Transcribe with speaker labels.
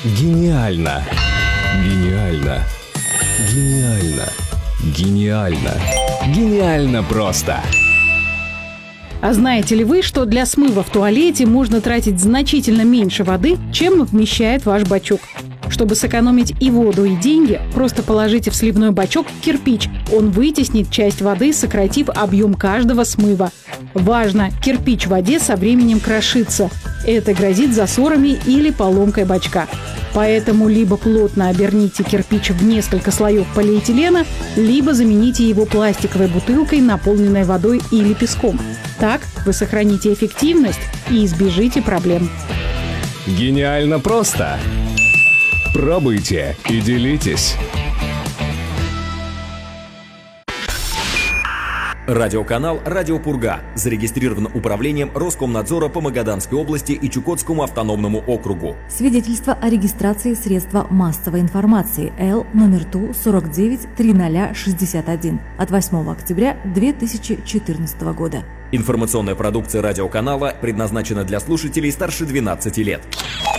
Speaker 1: Гениально! Гениально! Гениально! Гениально! Гениально просто!
Speaker 2: А знаете ли вы, что для смыва в туалете можно тратить значительно меньше воды, чем вмещает ваш бачок? Чтобы сэкономить и воду, и деньги, просто положите в сливной бачок кирпич. Он вытеснит часть воды, сократив объем каждого смыва. Важно, кирпич в воде со временем крошится. Это грозит засорами или поломкой бачка. Поэтому либо плотно оберните кирпич в несколько слоев полиэтилена, либо замените его пластиковой бутылкой, наполненной водой или песком. Так вы сохраните эффективность и избежите проблем.
Speaker 1: Гениально просто! Пробуйте и делитесь!
Speaker 3: Радиоканал «Радио Пурга» зарегистрирован управлением Роскомнадзора по Магаданской области и Чукотскому автономному округу.
Speaker 4: Свидетельство о регистрации средства массовой информации Л номер ТУ 493061 от 8 октября 2014 года.
Speaker 3: Информационная продукция радиоканала предназначена для слушателей старше 12 лет.